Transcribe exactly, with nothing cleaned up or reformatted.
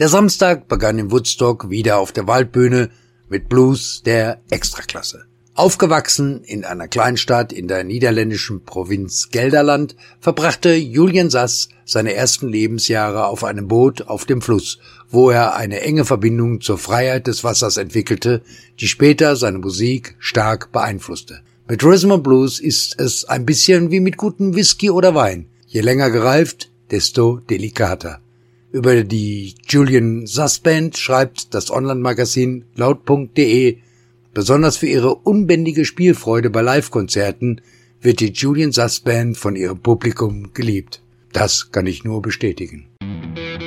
Der Samstag begann in Woodstock wieder auf der Waldbühne mit Blues der Extraklasse. Aufgewachsen in einer Kleinstadt in der niederländischen Provinz Gelderland, verbrachte Julian Sas seine ersten Lebensjahre auf einem Boot auf dem Fluss, wo er eine enge Verbindung zur Freiheit des Wassers entwickelte, die später seine Musik stark beeinflusste. Mit Rhythm and Blues ist es ein bisschen wie mit gutem Whisky oder Wein. Je länger gereift, desto delikater. Über die Julian Sas Band schreibt das Online-Magazin laut punkt de: Besonders für ihre unbändige Spielfreude bei Live-Konzerten wird die Julian Sas Band von ihrem Publikum geliebt. Das kann ich nur bestätigen.